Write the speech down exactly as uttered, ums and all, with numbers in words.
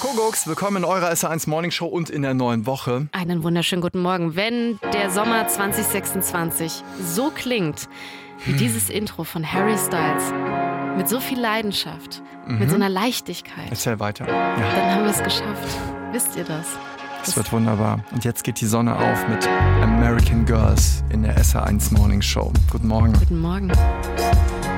Kuckucks, willkommen in eurer S R eins Morning Show und in der neuen Woche. Einen wunderschönen guten Morgen. Wenn der Sommer zwanzig sechsundzwanzig so klingt wie dieses Intro von Harry Styles, mit so viel Leidenschaft, mhm. mit so einer Leichtigkeit, erzähl weiter. Ja. Dann haben wir es geschafft. Wisst ihr das? Es wird wunderbar. Und jetzt geht die Sonne auf mit American Girls in der S R eins Morning Show. Guten Morgen. Guten Morgen.